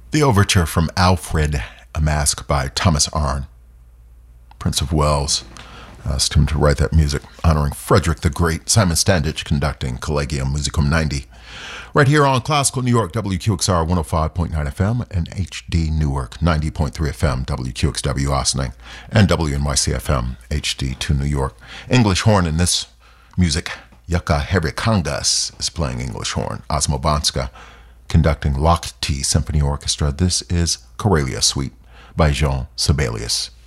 The overture from Alfred, a Mask by Thomas Arne. Prince of Wales asked him to write that music, honoring Frederick the Great. Simon Standich conducting Collegium Musicum 90. Right here on Classical New York, WQXR 105.9 FM and HD Newark 90.3 FM, WQXW Ossining, and WNYC FM HD2 New York. English horn in this music. Jukka Herikangas is playing English horn. Osmo Banska conducting Lahti Symphony Orchestra. This is Karelia Suite by Jean Sibelius.